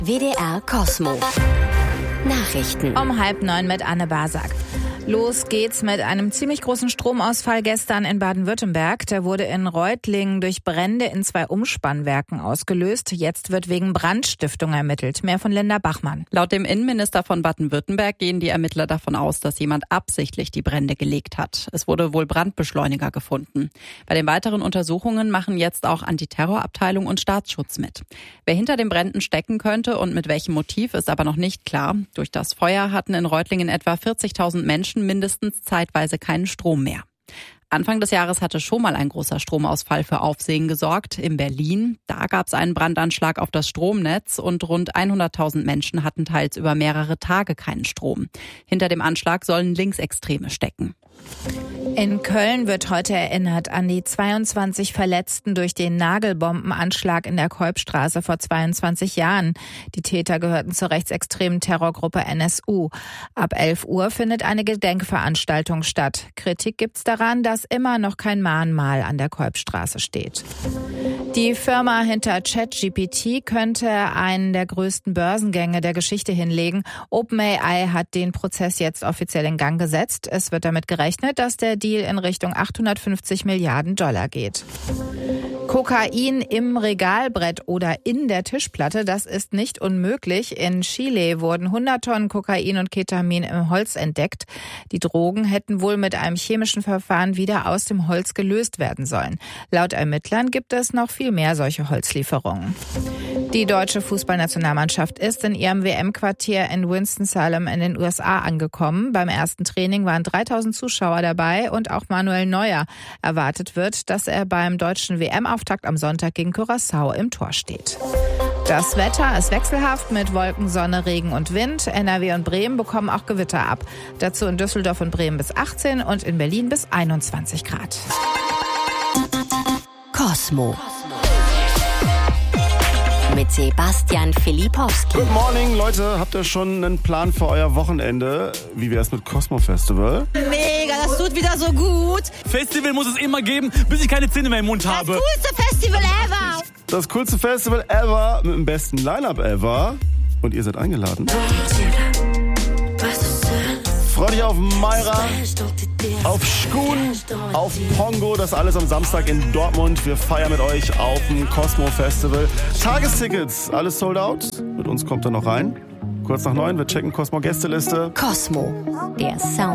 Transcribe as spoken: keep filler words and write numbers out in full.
W D R Cosmo. Nachrichten. Um halb neun mit Anne Basak. Los geht's mit einem ziemlich großen Stromausfall gestern in Baden-Württemberg. Der wurde in Reutlingen durch Brände in zwei Umspannwerken ausgelöst. Jetzt wird wegen Brandstiftung ermittelt. Mehr von Linda Bachmann. Laut dem Innenminister von Baden-Württemberg gehen die Ermittler davon aus, dass jemand absichtlich die Brände gelegt hat. Es wurde wohl Brandbeschleuniger gefunden. Bei den weiteren Untersuchungen machen jetzt auch Antiterrorabteilung und Staatsschutz mit. Wer hinter den Bränden stecken könnte und mit welchem Motiv, ist aber noch nicht klar. Durch das Feuer hatten in Reutlingen etwa vierzigtausend Menschen mindestens zeitweise keinen Strom mehr. Anfang des Jahres hatte schon mal ein großer Stromausfall für Aufsehen gesorgt. In Berlin, da gab es einen Brandanschlag auf das Stromnetz und rund hunderttausend Menschen hatten teils über mehrere Tage keinen Strom. Hinter dem Anschlag sollen Linksextreme stecken. In Köln wird heute erinnert an die zweiundzwanzig Verletzten durch den Nagelbombenanschlag in der Kolbstraße vor zweiundzwanzig Jahren. Die Täter gehörten zur rechtsextremen Terrorgruppe N S U. Ab elf Uhr findet eine Gedenkveranstaltung statt. Kritik gibt's daran, dass immer noch kein Mahnmal an der Kolbstraße steht. Die Firma hinter ChatGPT könnte einen der größten Börsengänge der Geschichte hinlegen. OpenAI hat den Prozess jetzt offiziell in Gang gesetzt. Es wird damit gerechnet, dass der Deal in Richtung achthundertfünfzig Milliarden Dollar geht. Kokain im Regalbrett oder in der Tischplatte, das ist nicht unmöglich. In Chile wurden hundert Tonnen Kokain und Ketamin im Holz entdeckt. Die Drogen hätten wohl mit einem chemischen Verfahren wieder aus dem Holz gelöst werden sollen. Laut Ermittlern gibt es noch viel mehr solche Holzlieferungen. Die deutsche Fußballnationalmannschaft ist in ihrem W M-Quartier in Winston-Salem in den U S A angekommen. Beim ersten Training waren dreitausend Zuschauer dabei und auch Manuel Neuer. Erwartet wird, dass er beim deutschen W M-Auftakt am Sonntag gegen Curaçao im Tor steht. Das Wetter ist wechselhaft mit Wolken, Sonne, Regen und Wind. N R W und Bremen bekommen auch Gewitter ab. Dazu in Düsseldorf und Bremen bis achtzehn und in Berlin bis einundzwanzig Grad. Cosmo. Mit Sebastian Filipowski. Good morning, Leute. Habt ihr schon einen Plan für euer Wochenende? Wie wär's mit Cosmo Festival? Mega, das tut wieder so gut. Festival muss es immer geben, bis ich keine Zähne mehr im Mund Das habe. coolste Festival ever. Das coolste Festival ever mit dem besten Line-Up ever. Und ihr seid eingeladen. Freut euch auf Mayra, auf Schkun, auf Pongo. Das alles am Samstag in Dortmund. Wir feiern mit euch auf dem Cosmo Festival. Tagestickets, alles sold out. Mit uns kommt er noch rein. Kurz nach neun, wir checken Cosmo Gästeliste. Cosmo, der Sound.